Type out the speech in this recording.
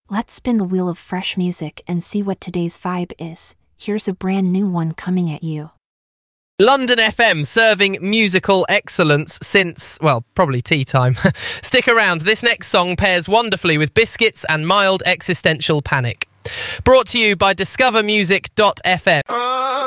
Let's spin the wheel of fresh music and see what today's vibe is. Here's a brand new one coming at you. London FM, serving musical excellence since, well, probably tea time. Stick around, this next song pairs wonderfully with biscuits and mild existential panic. Brought to you by discovermusic.fm.